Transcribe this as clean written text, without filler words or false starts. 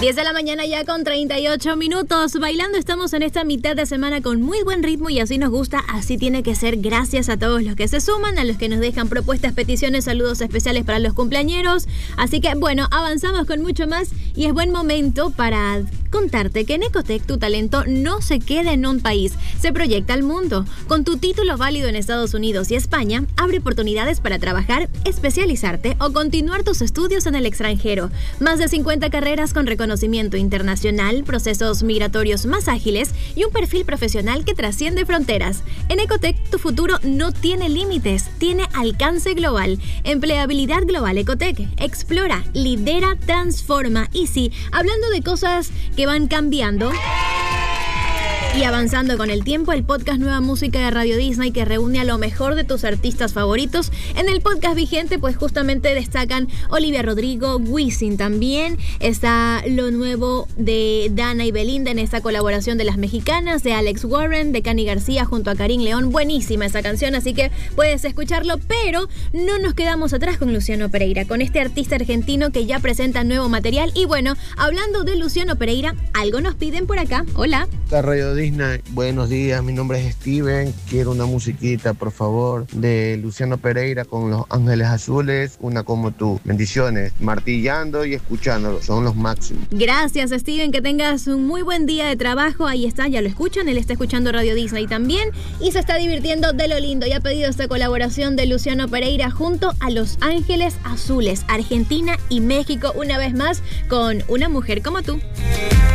10 de la mañana ya con 38 minutos. Bailando estamos en esta mitad de semana con muy buen ritmo y así nos gusta, así tiene que ser. Gracias a todos los que se suman, a los que nos dejan propuestas, peticiones, saludos especiales para los cumpleañeros. Así que bueno, avanzamos con mucho más y es buen momento para contarte que en Ecotec tu talento no se queda en un país, se proyecta al mundo. Con tu título válido en Estados Unidos y España, abre oportunidades para trabajar, especializarte o continuar tus estudios en el extranjero. Más de 50 carreras con reconocimiento internacional, procesos migratorios más ágiles y un perfil profesional que trasciende fronteras. En Ecotec tu futuro no tiene límites, tiene alcance global. Empleabilidad global. Ecotec explora, lidera, transforma. Y sí, hablando de cosas que van cambiando y avanzando con el tiempo, el podcast Nueva Música de Radio Disney, que reúne a lo mejor de tus artistas favoritos. En el podcast vigente, pues justamente destacan Olivia Rodrigo, Wisin también. Está lo nuevo de Dana y Belinda en esta colaboración de las mexicanas, de Alex Warren, de Cani García junto a Karim León. Buenísima esa canción, así que puedes escucharlo. Pero no nos quedamos atrás con Luciano Pereira, con este artista argentino que ya presenta nuevo material. Y bueno, hablando de Luciano Pereira, algo nos piden por acá. Hola. Radio Disney, buenos días, mi nombre es Steven, quiero una musiquita por favor de Luciano Pereira con Los Ángeles Azules, una como tú. Bendiciones, martillando y escuchándolo, son los máximos. Gracias Steven, que tengas un muy buen día de trabajo. Ahí está, ya lo escuchan, él está escuchando Radio Disney también y se está divirtiendo de lo lindo y ha pedido esta colaboración de Luciano Pereira junto a Los Ángeles Azules, Argentina y México, una vez más con Una Mujer Como Tú.